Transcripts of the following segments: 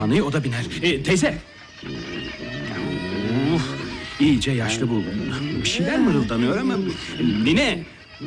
Anayı o da biner. Teyze. İyice yaşlı bu. Bir şeyler mırıldanıyor ama... Nine.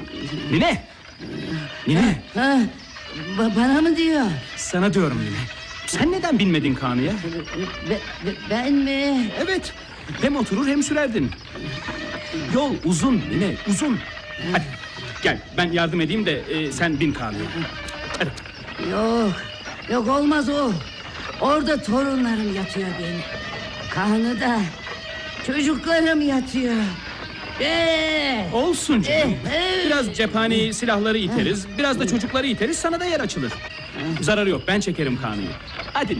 Ha, bana mı diyor? Sana diyorum Nine. Sen neden binmedin Kaan'ıya? Ben mi? Evet. Hem oturur hem sürerdin. Yol uzun Nine, uzun. Hadi gel ben yardım edeyim de sen bin Kaan'ıya. Hadi. Yok olmaz o. Orada torunlarım yatıyor benim. Kaan'ı da çocuklarım yatıyor. Olsun canım. Biraz cephaneyi, silahları iteriz. Biraz da çocukları iteriz, sana da yer açılır. Zararı yok, ben çekerim Kaan'ı. Hadi.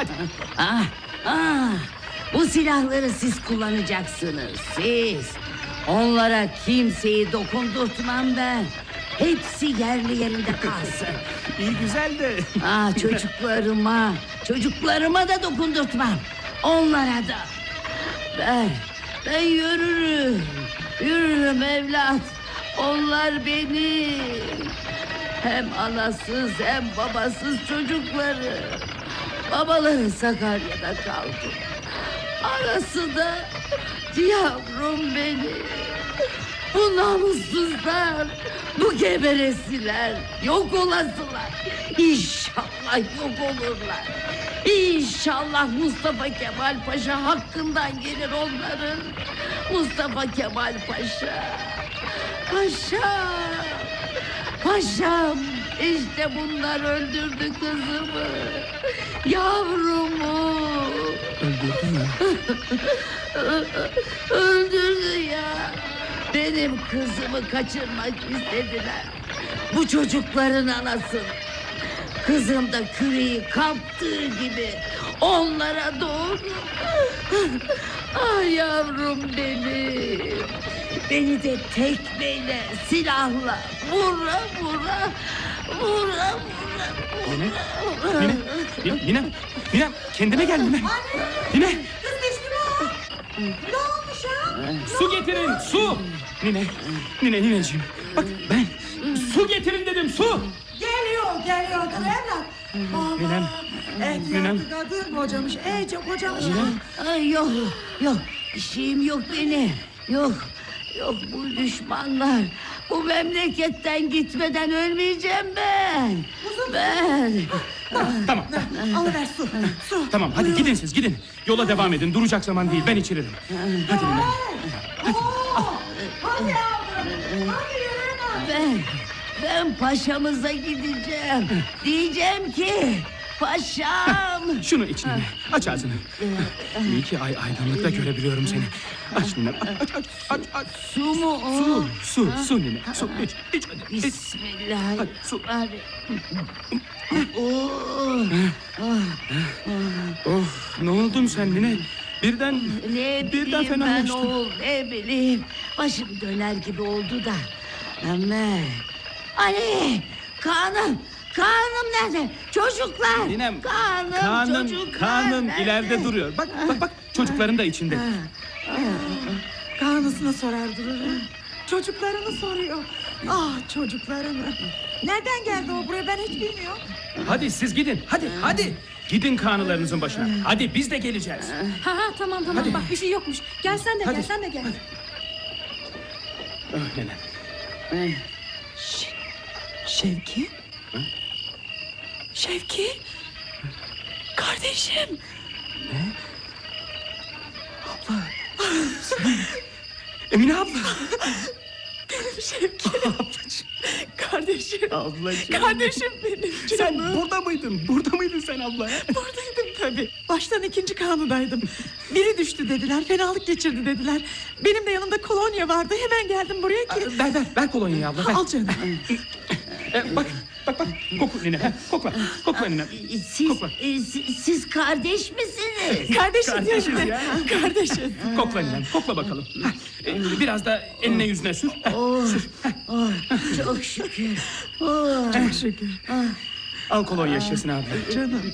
Bu silahları siz kullanacaksınız. Siz. Onlara kimseyi dokundurtmam ben. Hepsi yerli yerinde kalsın. İyi güzel de. Çocuklarıma da dokundurtmam. Onlara da. Ben yürürüm evlat. Onlar benim. Hem anasız hem babasız çocukları. Babaları Sakarya'da kaldı. Anası da yavrum benim. Bu namussuzlar, bu geberesiler yok olasılar. İnşallah yok olurlar. İnşallah Mustafa Kemal Paşa hakkından gelir onların. Mustafa Kemal Paşa. Paşam, işte bunlar öldürdü kızımı. Yavrumu. Öldürdü mü? Öldürdü ya. Benim kızımı kaçırmak istediler. Bu çocukların anası. Kızım da küreği kaptığı gibi onlara doğru. Ah yavrum benim. Beni de tekmeyle, silahla vura. Nine, kendine gel Nine. Nine. Kız düştü mü? Ne olmuş ha? Su getirin, su. Nineciğim. Bak ben su getirin dedim, su. Geliyor dur evlat. Ninem. Ninem. Kadın kocamış, iyice kocamış. Ay yok, bir şeyim yok benim. Yok, bu düşmanlar. Bu memleketten gitmeden ölmeyeceğim ben. Tamam. Alıver su. Tamam hadi gidin siz gidin. Yola devam edin, duracak zaman değil, ben içiririm. Hadi Ninem. Hadi yavrum. Hadi yürüme. Ben paşamıza gideceğim. Diyeceğim ki paşam. Şunu iç Nine, aç ağzını. İyi ki aydınlıkta görebiliyorum seni. Aç Ninem, aç. Su mu o? Su Nine, su iç hadi. Bismillahirrahmanirrahim. Of, ne oldun sen Nine? Birden fena ben olmuştun. oğul, ne bileyim. Başım döner gibi oldu da. Ama Ali, Kaan'ım nerede? Çocuklar. Ninem, çocuklar Kaan'ım nerede? ileride duruyor. Bak çocukların da içinde. Karnısını sorar durur. Çocuklarını soruyor. Ah çocuklarını. Nereden geldi o buraya, ben hiç bilmiyorum. Hadi siz gidin, hadi. Gidin Kaan'ılarınızın başına. Hadi biz de geleceğiz. Tamam Hadi. bak bir şey yokmuş. Gel sen de Hadi. gel sen de gel. Ah Ninem. Şevki? Şevki? Kardeşim. Ne? Abla. Emine abla. Benim Şevki. Ablacığım. Kardeşim. Ablacığım. Kardeşim benim Sen canım. burada mıydın? Burada mıydın sen abla? Buradaydım tabii. Baştan ikinci kanundaydım. Biri düştü dediler, fenalık geçirdi dediler. Benim de yanımda kolonya vardı. Hemen geldim buraya ki... Ver kolonyayı abla. Ver. Al canım. Bak. Kokla Nine. Kokla Nine. Kokla. Siz kardeş misiniz? Kardeşiz ya. ya. Kardeşiz. Kokla Nine. Kokla bakalım. Biraz da eline yüzüne sür. Sür. Çok şükür. Çok şükür. Al kolonya şişesini abi. Canım.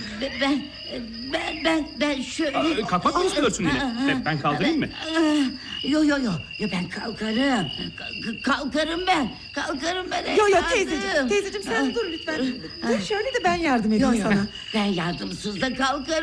Ben şöyle... Kalkmak mı istiyorsun Nine? Ben kaldırayım mı? Yo ben kalkarım. Kalkarım ben. Kalkarım ben. Yo evladım. teyzeciğim sen dur lütfen. Dur şöyle de ben yardım edeyim Yo sana. ben yardımsız da kalkarım.